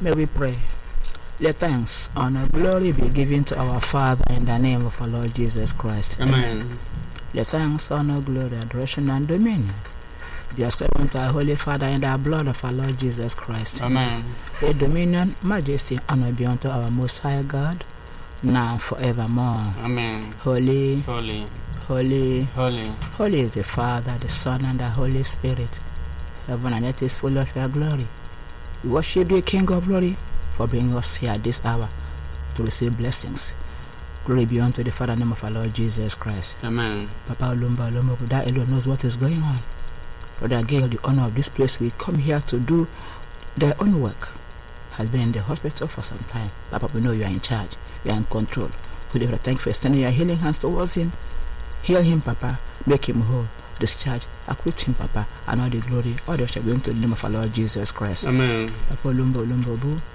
May we pray. Let thanks, honor, glory be given to our Father in the name of our Lord Jesus Christ. Amen. Let thanks, honor, glory, adoration, and dominion be ascribed unto our Holy Father in the blood of our Lord Jesus Christ. Amen. Let dominion, majesty, honor be unto our Most High God, now and forevermore. Amen. Holy, Holy, holy, holy, holy is the Father, the Son, and the Holy Spirit. Heaven and earth is full of your glory. We worship you, King of glory, for bringing us here this hour to receive blessings. Glory be unto the Father, name of our Lord Jesus Christ. Amen. Papa Olumba, that alone knows what is going on. Brother Gail, the owner of this place, we come here to do their own work. Has been in the hospital for some time. Papa, we know you are in charge. You are in control. Holy Father, thank you for extending your healing hands towards him. Heal him, Papa. Make him whole. Discharge. Acquit him, Papa. And all the glory, all the worship going to the name of our Lord Jesus Christ. Amen. Papa Olumba,